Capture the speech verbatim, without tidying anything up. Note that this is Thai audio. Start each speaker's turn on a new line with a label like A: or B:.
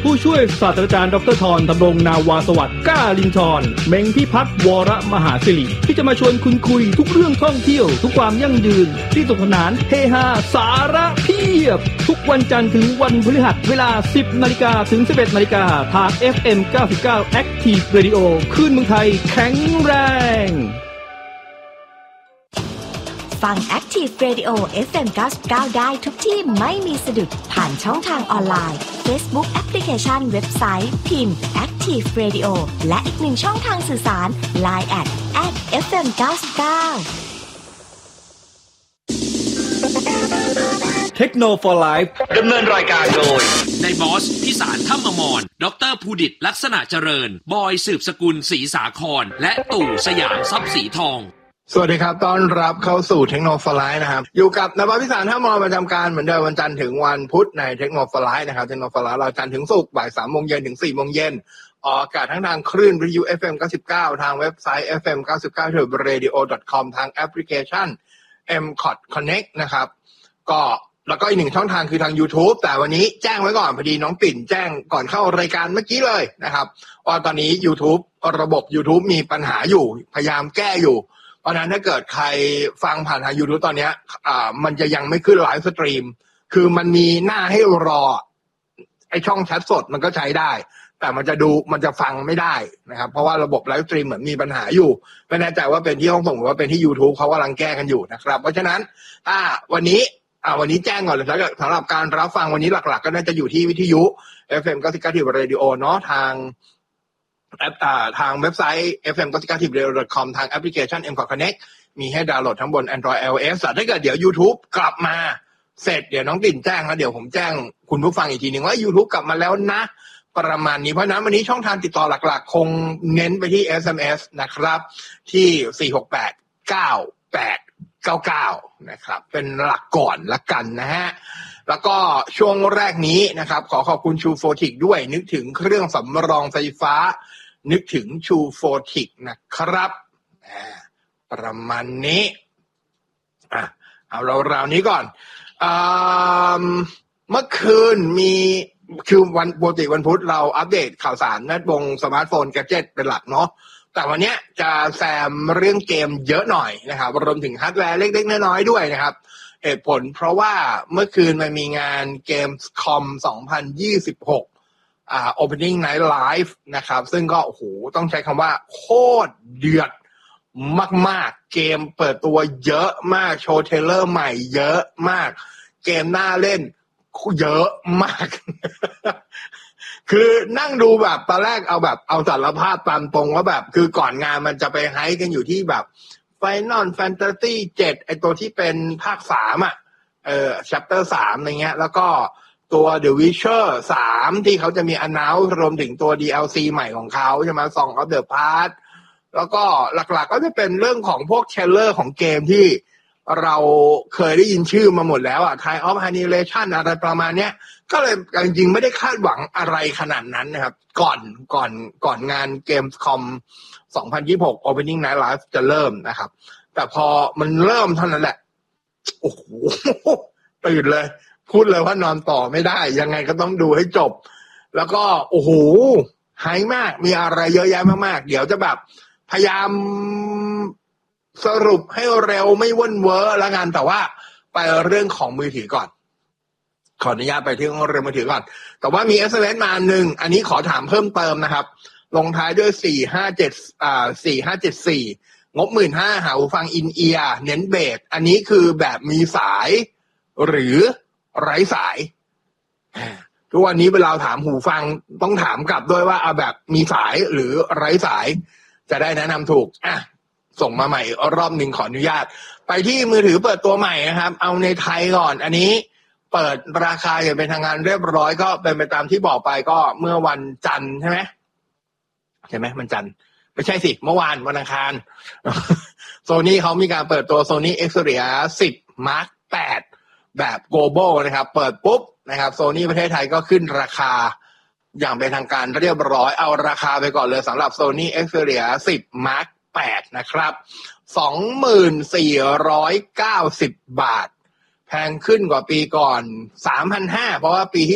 A: ผู้ช่วยศาสตราจารย์ดรธร ธำรงนาวาสวัสดิ์ก้าลินทร์เม้งพิพัฒน์วรมหาศิริที่จะมาชวนคุณคุยทุกเรื่องท่องเที่ยวทุกความยั่งยืนที่สนุกสนานเฮฮาสาระเพียบทุกวันจันทร์ถึงวันพฤหัสเวลา สิบนาฬิกา ถึง สิบเอ็ดนาฬิกาทาง เอฟ เอ็ม เก้าสิบเก้า Active Radio คลื่นเมืองไทยแข็งแรง
B: ฟัง Active Radio เอฟ เอ็ม เก้าสิบเก้า ได้ทุกที่ไม่มีสะดุดผ่านช่องทางออนไลน์ Facebook Application เว็บไซต์พิมพ์ Active Radio และอีกหนึ่งช่องทางสื่อสาร ไลน์ แอท แอท เอฟ เอ็ม เก้าสิบเก้า
A: Techno for Life
C: ดำเนินรายการโดย
D: นายบอสพิสารถ้ำอมรดรภูดิตลักษณะเจริญบอยสืบสกุลศรีสาครและตู่สยามทรัพย์สีทอง
E: สวัสดีครับต้อนรับเข้าสู่ Techno for Life นะครับอยู่กับนายบอสพิสารถ้ำอมรประจำการเหมือนเดิมวันจันทร์ถึงวันพุธใน Techno for Life นะครับ Techno for Life เราจันทร์ถึงศุกร์บ่าย สามโมงเย็นถึง สี่โมงเย็นออกอากาศทั้งทางคลื่นวิทยุ เอฟ เอ็ม เก้าสิบเก้า ทางเว็บไซต์ เอฟ เอ็ม เก้าสิบเก้า เรดิโอ ดอท คอม ทางแอปพลิเคชัน เอ็ม คอท Connect นะครับก็แล้วก็อีกหนึ่งช่องทางคือทาง YouTube แต่วันนี้แจ้งไว้ก่อนพอดีน้องปิ่นแจ้งก่อนเข้ารายการเมื่อกี้เลยนะครับว่าตอนนี้ YouTube ระบบ YouTube มีปัญหาอยู่พยายามแก้อยู่เพราะฉะนั้นถ้าเกิดใครฟังผ่านทาง YouTube ตอนนี้อ่ามันจะยังไม่ขึ้นไลฟ์สตรีมคือมันมีหน้าให้รอไอช่องแชทสดมันก็ใช้ได้แต่มันจะดูมันจะฟังไม่ได้นะครับเพราะว่าระบบไลฟ์สตรีมเหมือนมีปัญหาอยู่ไม่แน่ใจว่าเป็นที่ห้องส่งหรือว่าเป็นที่ YouTube เขากำลังแก้กันอยู่นะครับเพราะฉะนั้นถ้าวันนี้อ่าวันนี้แจ้งก่อนเลยแล้วสำหรับการรับฟังวันนี้หลักๆก็น่าจะอยู่ที่วิทยุ เอฟ เอ็ม เก้าสิบเก้า Radio เนาะทางแอปอ่าทางเว็บไซต์ เอฟ เอ็ม เก้าสิบเก้า เรดิโอ ดอท คอม ทางแอปพลิเคชัน เอ็ม คอท Connect มีให้ดาวน์โหลดทั้งบน Android ไอ โอ เอส แต่ถ้าเกิดเดี๋ยว YouTube กลับมาเสร็จเดี๋ยวน้องปิ่นแจ้งแล้วเดี๋ยวผมแจ้งคุณผู้ฟังอีกทีนึงว่า YouTube กลับมาแล้วนะประมาณนี้เพราะนั้นวันนี้ช่องทางติดต่อหลักๆคงเน้นไปที่ เอส เอ็ม เอส นะครับที่ สี่ หก แปด เก้า แปด เก้า เก้านะครับเป็นหลักก่อนละกันนะฮะแล้วก็ช่วงแรกนี้นะครับขอขอบคุณ True โฟร์ ที ด้วยนึกถึงเครื่องสำรองไฟฟ้านึกถึง True โฟร์ ที นะครับประมาณนี้อ่ะเอาราวๆนี้ก่อนอ่าเมื่อคืนมีคือวันปกติวันพุธเราอัปเดตข่าวสารแวดวงสมาร์ทโฟนแกดเจ็ตเป็นหลักเนาะแต่วันนี้จะแซมเรื่องเกมเยอะหน่อยนะครับรวมถึงฮาร์ดแวร์เล็กๆน้อยๆด้วยนะครับเหตุผลเพราะว่าเมื่อคืนมันมีงาน Gamescom สองพันยี่สิบหกอ่า Opening Night Live นะครับซึ่งก็โอ้โหต้องใช้คำว่าโคตรเดือดมากๆเกมเปิดตัวเยอะมากโชว์เทรลเลอร์ใหม่เยอะมากเกมน่าเล่นเยอะมาก คือนั่งดูแบบตอนแรกเอาแบบเอาสารภาพตามตรงว่าแบบคือก่อนงานมันจะไปไฮกันอยู่ที่แบบ Final Fantasy เจ็ดไอตัวที่เป็นภาคสามอ่ะเอ่อ Chapter สามอะไรเงี้ยแล้วก็ตัว The Witcher สามที่เขาจะมี announce รวมถึงตัว ดี แอล ซี ใหม่ของเขาใช่ไหม Song of the Past แล้วก็หลักๆก็จะเป็นเรื่องของพวกเทรลเลอร์ของเกมที่เราเคยได้ยินชื่อมาหมดแล้วอ่ะ Kind of Annihilation อะไรประมาณเนี้ยก็เลยจริงๆไม่ได้คาดหวังอะไรขนาดนั้นนะครับก่อนก่อนก่อนงาน Gamescom สองพันยี่สิบหก Opening Night Live จะเริ่มนะครับแต่พอมันเริ่มเท่านั้นแหละโอ้โหตื่นเลยพูดเลยว่านอนต่อไม่ได้ยังไงก็ต้องดูให้จบแล้วก็โอ้โหไฮมากมีอะไรเยอะแยะมากๆเดี๋ยวจะแบบพยายามสรุปให้เร็วไม่ว่นเว้อแล้วกันแต่ว่าไปเรื่องของมือถือก่อนขออนุญาตไปที่เรื่องมือถือก่อนแต่ว่ามี เอส เอ็ม เอส มาหนึ่งอันนี้ขอถามเพิ่มเติมนะครับลงท้ายด้วยสี่ห้าเจ็ดอ่าสี่ห้าเจ็ดสี่งบ หนึ่งหมื่นห้าพัน หาหูฟังอินเอียร์เน้นเบสอันนี้คือแบบมีสายหรือไร้สายทุกวันนี้เวลาถามหูฟังต้องถามกลับด้วยว่าเอาแบบมีสายหรือไร้สายจะได้แนะนำถูกอ่ะส่งมาใหม่รอบหนึ่งขออนุญาตไปที่มือถือเปิดตัวใหม่นะครับเอาในไทยก่อนอันนี้เปิดราคาอย่างเป็นทางการเรียบร้อยก็เป็นไปตามที่บอกไปก็เมื่อวันจันทร์ใช่ไหมใช่ไหมมันจันทร์ไม่ใช่สิเมื่อวานวันอังคารโซนี่เขามีการเปิดตัว Sony Xperia สิบ Mark แปดแบบ Global นะครับเปิดปุ๊บนะครับ Sony ประเทศไทยก็ขึ้นราคาอย่างเป็นทางการเรียบร้อยเอาราคาไปก่อนเลยสำหรับ Sony Xperia สิบ Mark แปดนะครับ สองหมื่นสี่ร้อยเก้าสิบ บาทแพงขึ้นกว่าปีก่อน สามพันห้าร้อย เพราะว่าปีที่